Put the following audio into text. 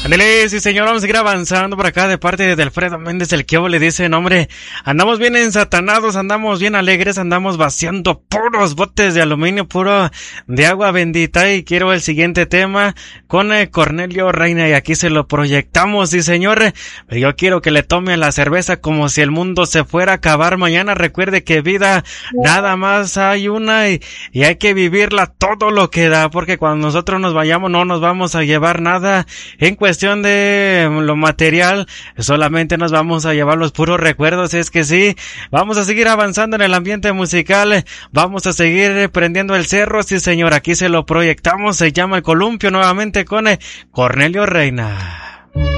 Ándale, sí señor, vamos a seguir avanzando por acá de parte de Alfredo Méndez, el que le dice, no, hombre, andamos bien ensatanados, andamos bien alegres, andamos vaciando puros botes de aluminio, puro de agua bendita, y quiero el siguiente tema con Cornelio Reina, y aquí se lo proyectamos, sí señor, pero yo quiero que le tome a la cerveza como si el mundo se fuera a acabar mañana. Recuerde que vida nada más hay una, y hay que vivirla todo lo que da, porque cuando nosotros nos vayamos no nos vamos a llevar nada en cuestión de lo material, solamente nos vamos a llevar los puros recuerdos. Es que sí, vamos a seguir avanzando en el ambiente musical, vamos a seguir prendiendo el cerro, sí señor, aquí se lo proyectamos, se llama El Columpio nuevamente con Cornelio Reina.